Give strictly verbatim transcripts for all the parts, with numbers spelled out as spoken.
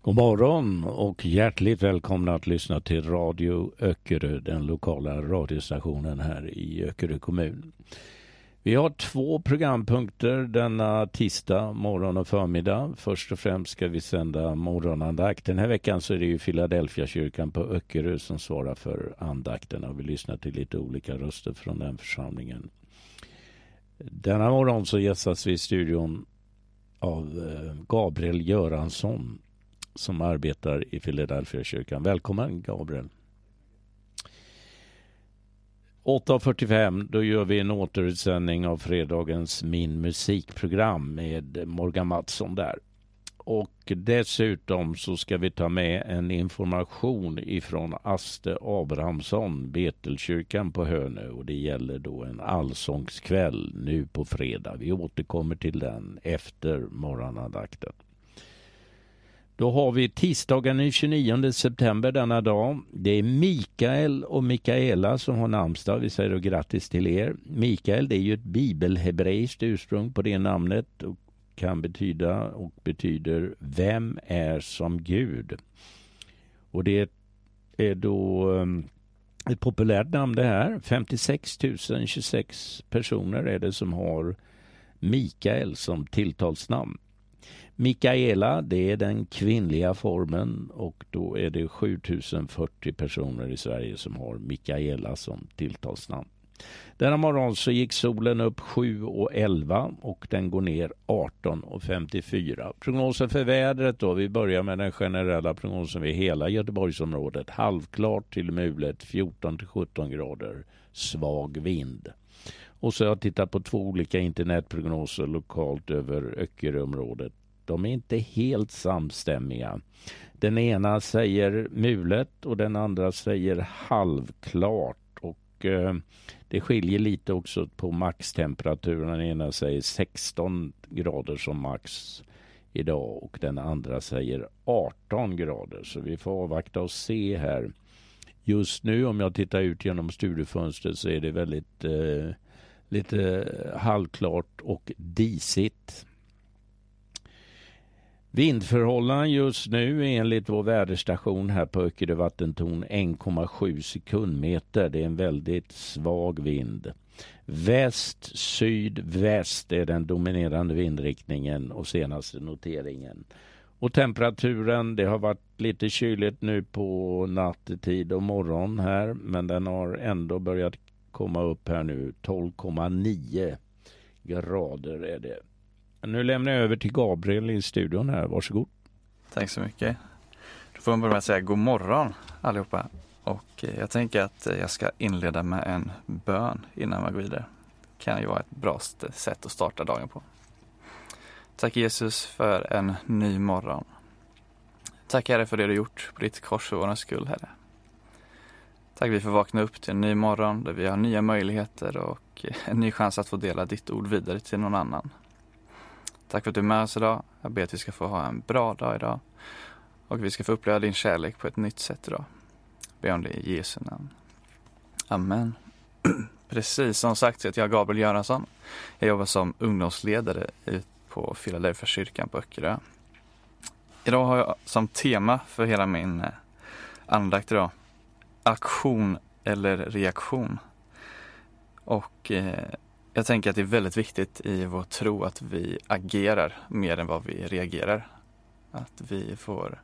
God morgon och hjärtligt välkomna att lyssna till Radio Öckerö, den lokala radiostationen här i Öckerö kommun. Vi har två programpunkter denna tisdag, morgon och förmiddag. Först och främst ska vi sända morgonandakt. Den här veckan så är det ju Philadelphia kyrkan på Öckerö som svarar för andakten, och vi lyssnar till lite olika röster från den församlingen. Denna morgon så gästas vi i studion av Gabriel Göransson som arbetar i Philadelphia kyrkan. Välkommen Gabriel. åtta fyrtiofem, då gör vi en återutsändning av fredagens Min musikprogram med Morgan Mattsson där. Och dessutom så ska vi ta med en information ifrån Aste Abrahamsson, Betelkyrkan på Hönö, och det gäller då en allsångskväll nu på fredag. Vi återkommer till den efter morgonandakten. Då har vi tisdagen den tjugonionde september denna dag. Det är Mikael och Mikaela som har namnsdag. Vi säger då grattis till er. Mikael, det är ju ett bibelhebreiskt ursprung på det namnet och kan betyda och betyder vem är som Gud. Och det är då um, ett populärt namn det här. femtiosex tusen tjugosex personer är det som har Mikael som tilltalsnamn. Mikaela, det är den kvinnliga formen, och då är det sjutusen fyrtio personer i Sverige som har Mikaela som tilltalsnamn. Denna morgon så gick solen upp sju och elva och den går ner arton och femtiofyra. Prognosen för vädret då, vi börjar med den generella prognosen vid hela Göteborgsområdet. Halvklart till mulet, fjorton till sjutton grader, svag vind. Och så har jag tittat på två olika internetprognoser lokalt över Öckeröområdet. De är inte helt samstämmiga. Den ena säger mulet och den andra säger halvklart. Och eh, det skiljer lite också på maxtemperaturen. Den ena säger sexton grader som max idag och den andra säger arton grader. Så vi får avvakta och se här. Just nu om jag tittar ut genom studiofönstret så är det väldigt eh, lite halvklart och disigt. Vindförhållanden just nu enligt vår väderstation här på Öckerö vattentorn en komma sju sekundmeter. Det är en väldigt svag vind. Väst, syd, väst är den dominerande vindriktningen och senaste noteringen. Och temperaturen, det har varit lite kyligt nu på nattetid och morgon här, men den har ändå börjat komma upp här nu. tolv komma nio grader är det. Nu lämnar jag över till Gabriel i studion här. Varsågod. Tack så mycket. Då får man börja med att säga god morgon allihopa. Och jag tänker att jag ska inleda med en bön innan man går vidare. Det kan ju vara ett bra sätt att starta dagen på. Tack Jesus för en ny morgon. Tack Herre för det du gjort på ditt kors för vår skull, Herre. Tack vi får vakna upp till en ny morgon där vi har nya möjligheter och en ny chans att få dela ditt ord vidare till någon annan. Tack för att du är med oss idag. Jag ber att vi ska få ha en bra dag idag. Och vi ska få uppleva din kärlek på ett nytt sätt idag. Jag ber om det i Jesu namn. Amen. Precis som sagt så heter jag Gabriel Göransson. Jag jobbar som ungdomsledare på Philadelphia kyrkan på Öckerö. Idag har jag som tema för hela min andakt idag aktion eller reaktion. Och eh, jag tänker att det är väldigt viktigt i vår tro att vi agerar mer än vad vi reagerar. Att vi får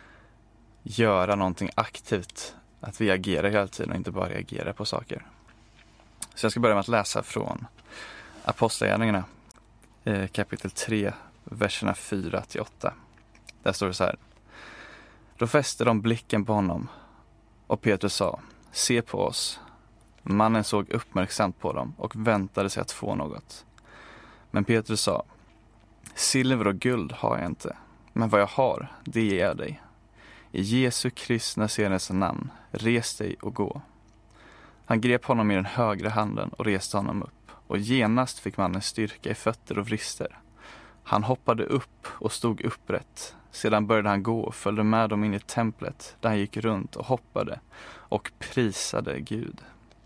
göra någonting aktivt. Att vi agerar hela tiden och inte bara reagerar på saker. Så jag ska börja med att läsa från Apostlagärningarna eh, kapitel tre, verserna fyra till åtta. Där står det så här. Då fäste de blicken på honom och Petrus sa, se på oss. Mannen såg uppmärksamt på dem och väntade sig att få något. Men Petrus sa, silver och guld har jag inte, men vad jag har, det ger jag dig. I Jesu Kristi Nasarenes namn, res dig och gå. Han grep honom i den högra handen och reste honom upp, och genast fick mannen styrka i fötter och vrister. Han hoppade upp och stod upprätt. Sedan började han gå och följde med dem in i templet, där han gick runt och hoppade och prisade Gud.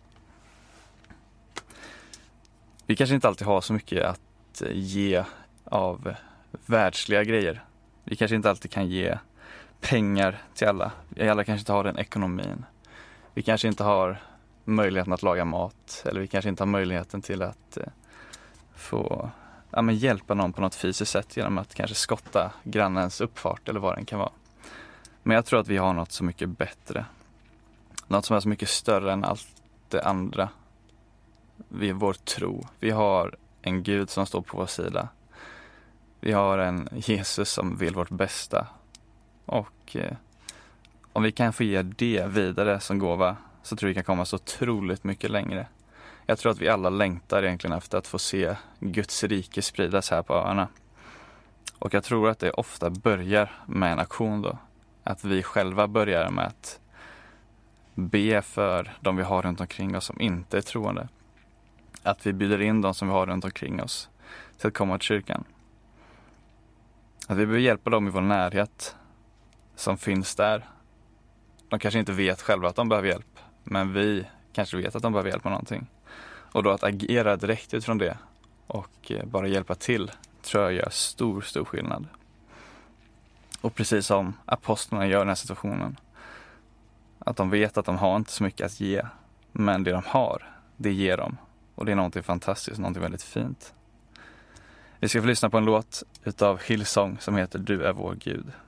Vi kanske inte alltid har så mycket att ge av världsliga grejer. Vi kanske inte alltid kan ge pengar till alla. Vi alla kanske inte har den ekonomin. Vi kanske inte har möjligheten att laga mat. Eller vi kanske inte har möjligheten till att eh, få ja, men hjälpa någon på något fysiskt sätt genom att kanske skotta grannens uppfart eller vad den kan vara. Men jag tror att vi har något så mycket bättre. Något som är så mycket större än allt det andra. Vi är vår tro. Vi har en Gud som står på vår sida. Vi har en Jesus som vill vårt bästa. Och eh, om vi kan få ge det vidare som gåva så tror jag vi kan komma så otroligt mycket längre. Jag tror att vi alla längtar egentligen efter att få se Guds rike spridas här på öarna. Och jag tror att det ofta börjar med en aktion då. Att vi själva börjar med att be för de vi har runt omkring oss som inte är troende. Att vi bjuder in de som vi har runt omkring oss till att komma till kyrkan. Att vi behöver hjälpa dem i vår närhet som finns där. De kanske inte vet själva att de behöver hjälp, men vi kanske vet att de behöver hjälp med någonting. Och då att agera direkt utifrån det och bara hjälpa till tror jag gör stor, stor skillnad. Och precis som apostlarna gör i den här situationen. Att de vet att de har inte så mycket att ge, men det de har, det ger dem. Och det är någonting fantastiskt, någonting väldigt fint. Vi ska få lyssna på en låt utav Hillsong som heter Du är vår Gud.